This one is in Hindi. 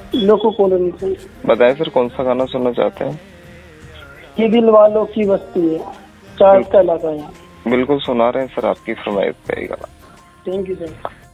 लोको कॉलोनी से। बताएं सर, कौन सा गाना सुनना चाहते हैं? ये दिल वालों की बस्ती है, चार्ज का इलाका है। बिल्कुल सुना रहे हैं सर, आपकी फरमाइश पे ही गाना। Thank you sir.